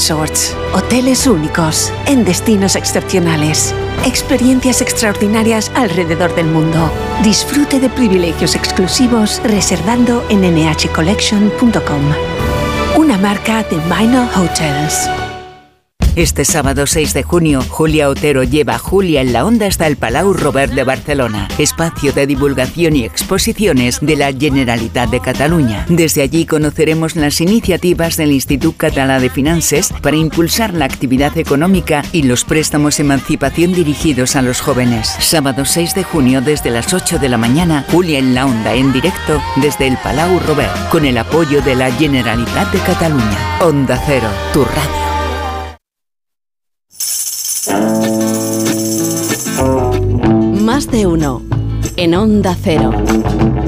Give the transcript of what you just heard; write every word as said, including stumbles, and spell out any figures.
Resorts. Hoteles únicos en destinos excepcionales. Experiencias extraordinarias alrededor del mundo. Disfrute de privilegios exclusivos reservando en ene hache collection punto com. Una marca de Minor Hotels. Este sábado seis de junio, Julia Otero lleva a Julia en la Onda hasta el Palau Robert de Barcelona, espacio de divulgación y exposiciones de la Generalitat de Cataluña. Desde allí conoceremos las iniciativas del Institut Català de Finances para impulsar la actividad económica y los préstamos emancipación dirigidos a los jóvenes. Sábado seis de junio desde las ocho de la mañana, Julia en la Onda en directo desde el Palau Robert, con el apoyo de la Generalitat de Cataluña. Onda Cero, tu radio. Más de uno en Onda Cero.